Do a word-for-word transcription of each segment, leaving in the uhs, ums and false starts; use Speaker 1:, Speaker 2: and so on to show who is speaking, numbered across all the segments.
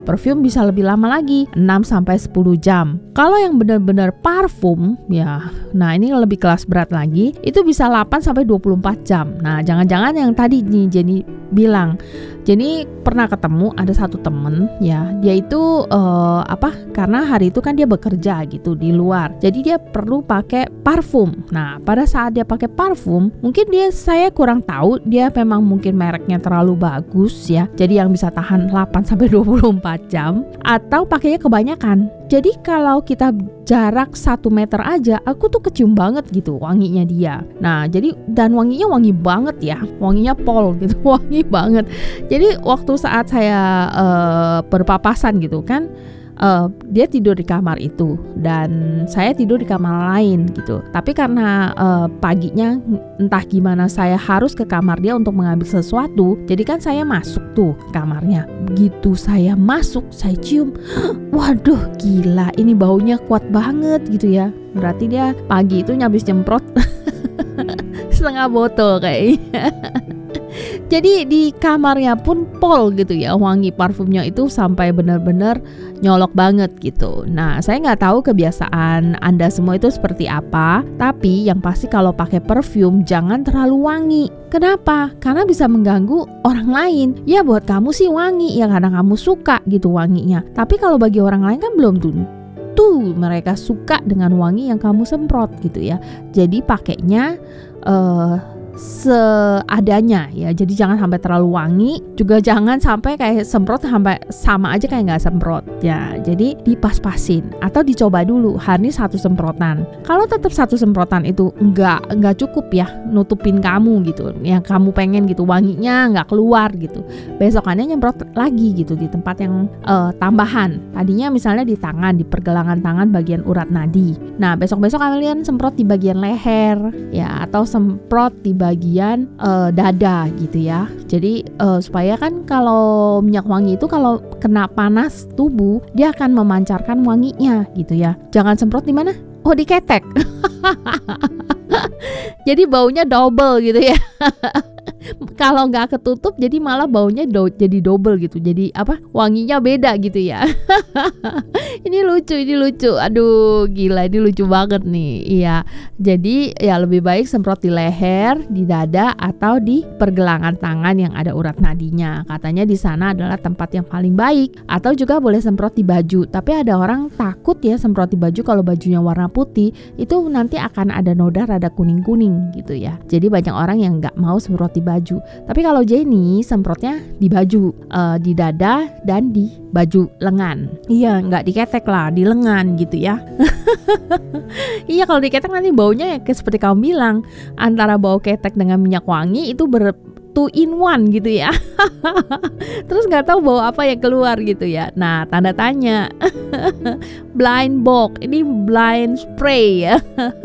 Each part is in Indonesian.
Speaker 1: Parfum bisa lebih lama lagi, enam sampai sepuluh jam. Kalau yang benar-benar parfum ya, nah ini lebih kelas berat lagi, itu bisa delapan sampai dua puluh empat jam. Nah, jangan-jangan yang tadi nih Jenny bilang, Jenny pernah ketemu ada satu temen ya, dia itu uh, apa? Karena hari itu kan dia bekerja gitu di luar. Jadi dia perlu pakai parfum. Nah, pada saat dia pakai parfum, mungkin dia saya kurang tahu, dia memang mungkin mereknya terlalu bagus ya. Jadi yang bisa tahan delapan sampai dua puluh empat jam atau pakainya kebanyakan. Jadi kalau kita jarak satu meter aja, aku tuh kecium banget gitu wanginya dia. Nah, jadi dan wanginya wangi banget ya. Wanginya pol gitu, wangi banget. Jadi waktu saat saya uh, berpapasan gitu kan, Uh, dia tidur di kamar itu dan saya tidur di kamar lain gitu. Tapi karena uh, paginya entah gimana saya harus ke kamar dia untuk mengambil sesuatu, jadi kan saya masuk tuh ke kamarnya. Begitu saya masuk, saya cium, waduh gila, ini baunya kuat banget gitu ya. Berarti dia pagi itu nyabis nyemprot setengah botol kayaknya. Jadi di kamarnya pun pol gitu ya, wangi parfumnya itu sampai benar-benar nyolok banget gitu. Nah, saya nggak tahu kebiasaan Anda semua itu seperti apa, tapi yang pasti kalau pakai parfum jangan terlalu wangi. Kenapa? Karena bisa mengganggu orang lain. Ya buat kamu sih wangi, ya karena kamu suka gitu wanginya. Tapi kalau bagi orang lain kan belum tuh tuh mereka suka dengan wangi yang kamu semprot gitu ya. Jadi pakainya uh, seadanya ya, jadi jangan sampai terlalu wangi, juga jangan sampai kayak semprot sampai sama aja kayak nggak semprot ya. Jadi dipas-pasin atau dicoba dulu hari ini satu semprotan. Kalau tetap satu semprotan itu nggak nggak cukup ya nutupin kamu gitu, yang kamu pengen gitu wanginya nggak keluar gitu, besokannya nyemprot lagi gitu di tempat yang uh, tambahan. Tadinya misalnya di tangan, di pergelangan tangan bagian urat nadi. Nah besok-besok kalian semprot di bagian leher ya, atau semprot di bagian uh, dada gitu ya. Jadi uh, supaya kan kalau minyak wangi itu kalau kena panas tubuh dia akan memancarkan wanginya gitu ya. Jangan semprot di mana? Oh, di ketek. Jadi baunya double gitu ya. Kalau nggak ketutup jadi malah baunya do- jadi double gitu. Jadi apa? Wanginya beda gitu ya. Ini lucu, ini lucu. Aduh, gila, ini lucu banget nih. Iya. Jadi ya lebih baik semprot di leher, di dada atau di pergelangan tangan yang ada urat nadinya. Katanya di sana adalah tempat yang paling baik. Atau juga boleh semprot di baju. Tapi ada orang takut ya semprot di baju kalau bajunya warna putih, itu nanti akan ada noda rada kuning-kuning gitu ya. Jadi banyak orang yang nggak mau semprot di baju. Tapi kalau Jenny semprotnya di baju, uh, di dada dan di baju lengan. Iya, nggak di ketek lah, di lengan gitu ya. Iya, kalau di ketek nanti baunya ya kayak seperti kamu bilang, antara bau ketek dengan minyak wangi itu ber two in one gitu ya. Terus nggak tahu bau apa yang keluar gitu ya. Nah, tanda tanya. Blind box, ini blind spray ya.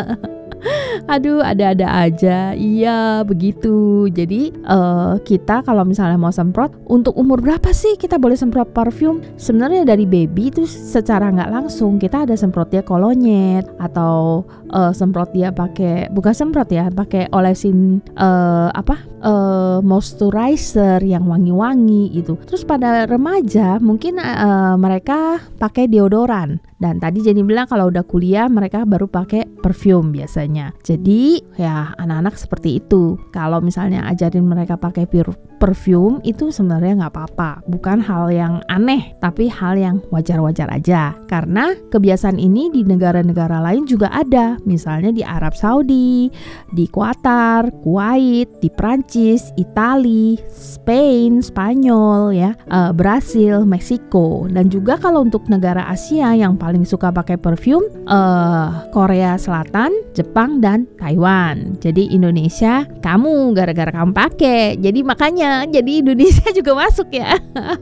Speaker 1: Aduh, ada-ada aja. Iya, begitu. Jadi uh, kita kalau misalnya mau semprot, untuk umur berapa sih kita boleh semprot parfum? Sebenarnya dari baby itu secara nggak langsung kita ada semprot dia kolonyet, atau uh, semprot dia pakai, bukan semprot ya, pakai olesin uh, apa uh, moisturizer yang wangi-wangi gitu. Terus pada remaja mungkin uh, mereka pakai deodoran. Dan tadi Jenny bilang kalau udah kuliah mereka baru pakai perfume biasanya. Jadi ya anak-anak seperti itu. Kalau misalnya ajarin mereka pakai perfume itu sebenarnya nggak apa-apa. Bukan hal yang aneh, tapi hal yang wajar-wajar aja. Karena kebiasaan ini di negara-negara lain juga ada. Misalnya di Arab Saudi, di Qatar, Kuwait, di Prancis, Itali, Spain, Spanyol ya, uh, Brasil, Meksiko. Dan juga kalau untuk negara Asia yang paling suka pakai perfume, uh, Korea Selatan, Jepang, dan Taiwan. Jadi Indonesia kamu gara-gara kamu pakai, jadi makanya jadi Indonesia juga masuk ya.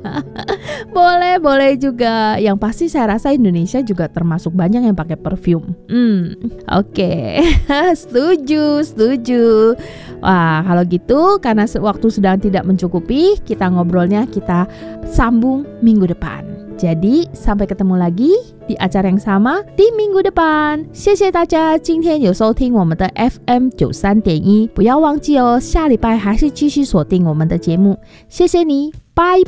Speaker 1: Boleh, boleh juga. Yang pasti saya rasa Indonesia juga termasuk banyak yang pakai perfume. Hmm, oke, okay. setuju, setuju. Wah, kalau gitu karena waktu sedang tidak mencukupi, kita ngobrolnya kita sambung minggu depan. Jadi sampai ketemu lagi di acara yang sama di minggu depan. 谢谢大家今天有收听我们的 F M 九十三点一， 不要忘记哦，下礼拜还是继续锁定我们的节目。谢谢你，拜。